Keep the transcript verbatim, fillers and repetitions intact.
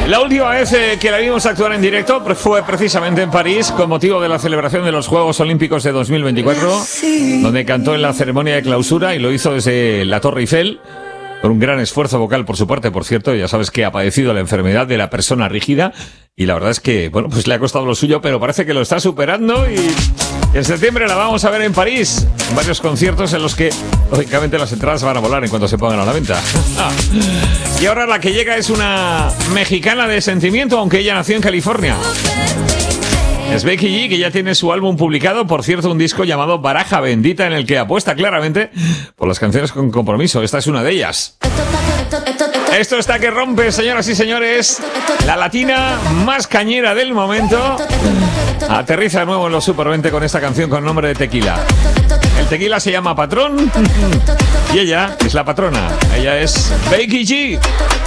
La última vez eh, que la vimos actuar en directo fue precisamente en París con motivo de la celebración de los Juegos Olímpicos de dos mil veinticuatro, donde cantó en la ceremonia de clausura y lo hizo desde la Torre Eiffel, con un gran esfuerzo vocal por su parte, por cierto. Ya sabes que ha padecido la enfermedad de la persona rígida y la verdad es que, bueno, pues le ha costado lo suyo, pero parece que lo está superando y en septiembre la vamos a ver en París, en varios conciertos en los que, lógicamente, las entradas van a volar en cuanto se pongan a la venta. Y ahora la que llega es una mexicana de sentimiento, aunque ella nació en California. Es Becky G, que ya tiene su álbum publicado, por cierto, un disco llamado Baraja Bendita, en el que apuesta claramente por las canciones con compromiso. Esta es una de ellas. Esto está que rompe, señoras y señores. La latina más cañera del momento aterriza de nuevo en los Super veinte con esta canción con nombre de Tequila. El tequila se llama Patrón y ella es la patrona. Ella es Becky G.